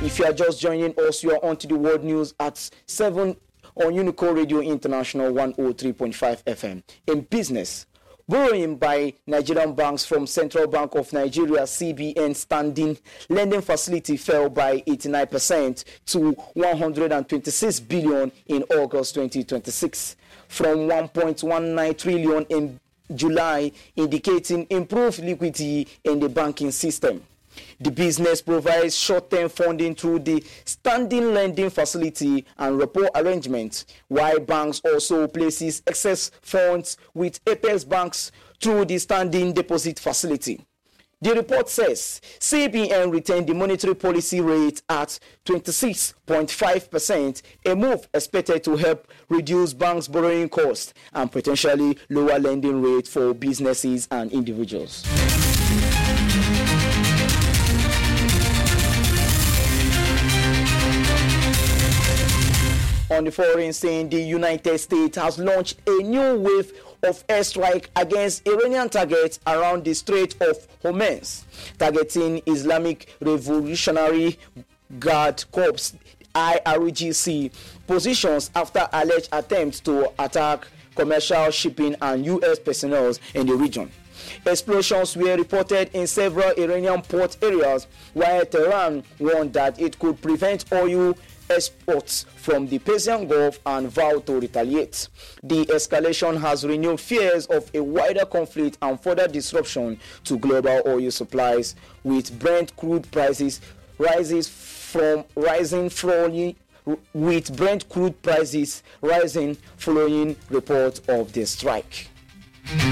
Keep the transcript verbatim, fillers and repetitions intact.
If you are just joining us, you are on to the world news at seven on Unico Radio International one oh three point five F M. In business, borrowing by Nigerian banks from Central Bank of Nigeria C B N standing lending facility fell by eighty-nine percent to one hundred twenty-six billion in August twenty twenty-six from one point one nine trillion in July, indicating improved liquidity in the banking system. The business provides short-term funding through the standing lending facility and repo arrangement, while banks also places excess funds with Apex Banks through the standing deposit facility. The report says C B N retained the monetary policy rate at twenty-six point five percent, a move expected to help reduce banks' borrowing costs and potentially lower lending rates for businesses and individuals. On the foreign scene, the United States has launched a new wave of airstrike against Iranian targets around the Strait of Hormuz, targeting Islamic Revolutionary Guard Corps I R G C positions after alleged attempts to attack commercial shipping and U S personnel in the region. Explosions were reported in several Iranian port areas, while Tehran warned that it could prevent oil exports from the Persian Gulf and vowed to retaliate. The escalation has renewed fears of a wider conflict and further disruption to global oil supplies, with Brent crude prices rises from rising following with Brent crude prices rising following reports of the strike.